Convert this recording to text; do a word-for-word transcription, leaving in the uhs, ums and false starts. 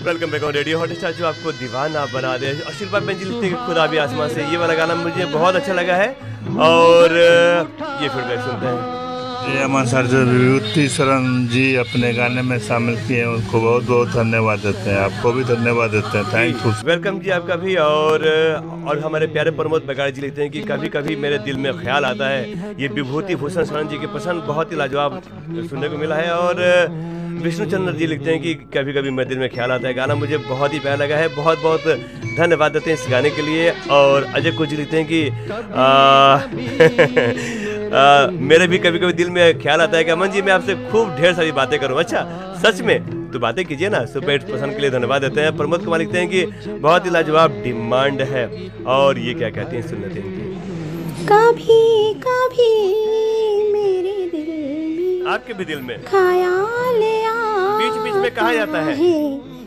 Welcome back on radio Hotstar जो आपको दीवाना बना दे। और शिल्पा बेंजी लिखते हैं खुदा भी आसमां से, ये वाला गाना मुझे बहुत अच्छा लगा है। और ये फीडबैक सुनते हैं। ये अमन सर जो विभूति शरण जी अपने गाने में शामिल किए हैं उनको बहुत बहुत धन्यवाद देते हैं। आपको भी धन्यवाद देते हैं, थैंक यू। वेलकम जी आपका भी। और और हमारे प्यारे प्रमोद बगाड़ जी लिखते हैं कि कभी कभी मेरे दिल में ख्याल आता है। ये विभूति भूषण शरण जी की पसंद बहुत ही लाजवाब सुनने को मिला है। और विष्णु चंद्र जी लिखते हैं कि कभी कभी मेरे दिल में ख्याल आता है, गाना मुझे बहुत ही प्यारा लगा है। बहुत बहुत धन्यवाद देते हैं इस गाने के लिए। और अजय कुछ जी लिखते हैं कि आ, मेरे भी कभी कभी दिल में ख्याल आता है कि अमन जी मैं आपसे खूब ढेर सारी बातें करूं। अच्छा सच में तो बातें कीजिए ना। सुपर हिट पसंद के लिए धन्यवाद देते हैं। प्रमोद कुमार लिखते हैं कि बहुत ही लाजवाब डिमांड है। और ये क्या कहते हैं सुन लेते हैं। कभी कभी मेरे दिल में आपके भी दिल में ख्याल बीच बीच में कहा जाता है।